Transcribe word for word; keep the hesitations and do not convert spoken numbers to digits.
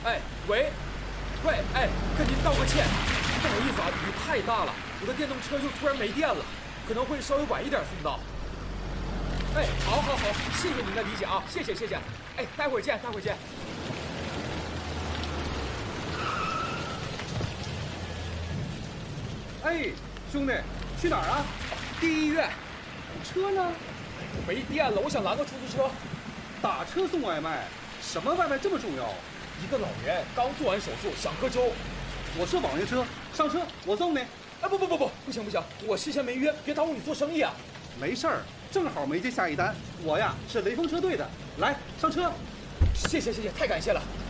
哎，喂，喂，哎，跟您道个歉，不好意思啊，雨太大了，我的电动车又突然没电了，可能会稍微晚一点送到。哎，好，好，好，谢谢您的理解啊，谢谢，谢谢。哎，待会儿见，待会儿见。 哎，兄弟，去哪儿啊？ 第一医院。 车呢？ 没电了，我想拦个出租车。 打车送外卖？什么外卖这么重要？ 一个老人刚做完手术，想喝粥。 我是网约车，上车，我送你。 哎，不不不不，不行不行，我事先没约，别耽误你做生意啊。 没事儿，正好没接下一单。我呀是雷锋车队的，来上车。 谢谢谢谢，太感谢了。